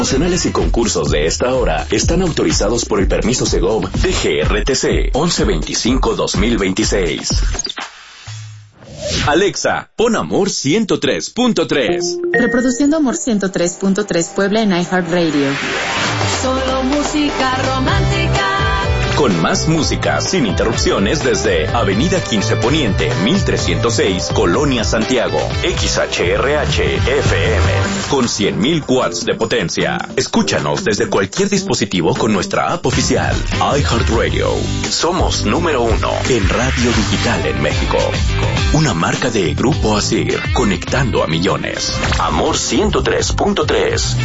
Promocionales y concursos de esta hora están autorizados por el permiso Segov DGRTC 1125-2026. Alexa, pon Amor 103.3. Reproduciendo Amor 103.3 Puebla en iHeartRadio. Solo música romántica. Con más música sin interrupciones desde Avenida 15 Poniente, 1306, Colonia Santiago. XHRH-FM, con 100.000 watts de potencia. Escúchanos desde cualquier dispositivo con nuestra app oficial, iHeartRadio. Somos número 1 en radio digital en México. Una marca de Grupo Asir, conectando a millones. Amor 103.3.